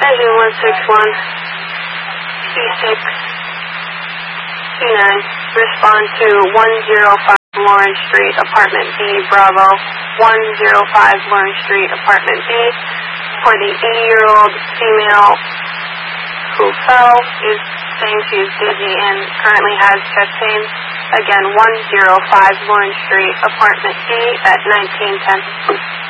Engine 161, E6, E9, respond to 105 Lawrence Street, Apartment B, Bravo, 105 Lawrence Street, Apartment B, for the 80-year-old female who fell, is saying she is dizzy and currently has chest pain. Again, 105 Lawrence Street, Apartment B at 1910.